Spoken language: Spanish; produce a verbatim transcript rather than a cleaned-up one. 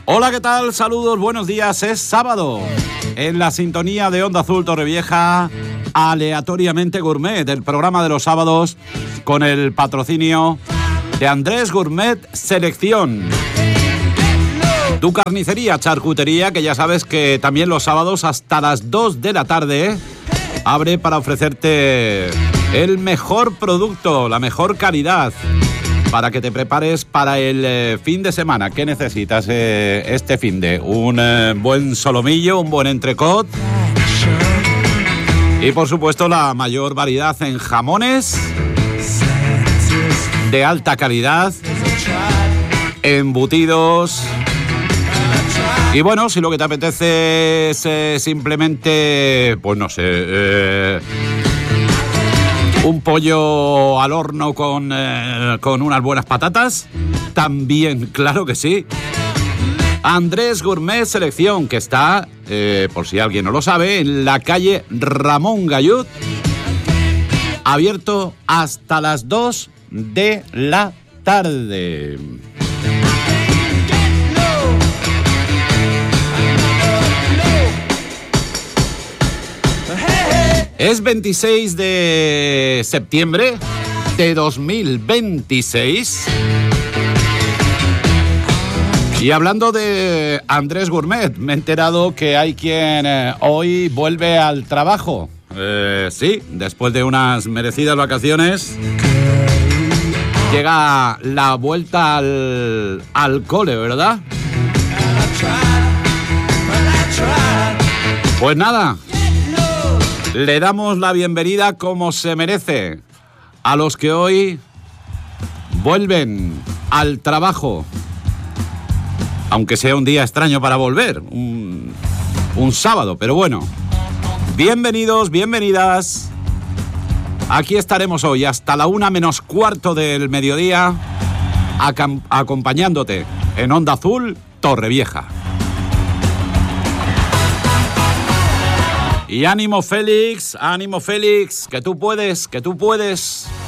Hola, ¿qué tal? Saludos, buenos días. Es sábado. En la sintonía de Onda Azul Torrevieja, Aleatoriamente Gourmet, el programa de los sábados con el patrocinio de Andrés Gourmet Selección. Tu carnicería, charcutería, que ya sabes que también los sábados hasta las dos de la tarde abre para ofrecerte el mejor producto, la mejor calidad, para que te prepares para el eh, fin de semana. ¿Qué necesitas eh, este fin de? Un eh, buen solomillo, un buen entrecot y por supuesto la mayor variedad en jamones de alta calidad, embutidos. Y bueno, si lo que te apetece es eh, simplemente, pues no sé, eh, un pollo al horno con, eh, con unas buenas patatas, también, claro que sí. Andrés Gourmet Selección, que está, eh, por si alguien no lo sabe, en la calle Ramón Gallud, abierto hasta las dos de la tarde. Es veintiséis de septiembre de dos mil veintiséis. Y hablando de Andrés Gourmet, me he enterado que hay quien eh, hoy vuelve al trabajo. Eh, sí, después de unas merecidas vacaciones, llega la vuelta al, al cole, ¿verdad? Pues nada, le damos la bienvenida como se merece a los que hoy vuelven al trabajo. Aunque sea un día extraño para volver, un, un sábado, pero bueno. Bienvenidos, bienvenidas. Aquí estaremos hoy hasta la una menos cuarto del mediodía, acam- acompañándote en Onda Azul Torrevieja. Y ánimo, Félix, ánimo, Félix, que tú puedes, que tú puedes.